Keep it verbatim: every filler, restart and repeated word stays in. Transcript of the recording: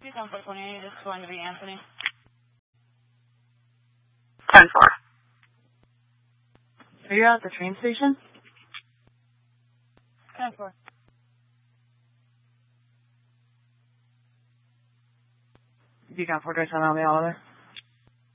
Beacon four twenty-eight, this is going to be Anthony. ten four. Are you at the train station? ten four. Beacon four twenty-seven on the elevator.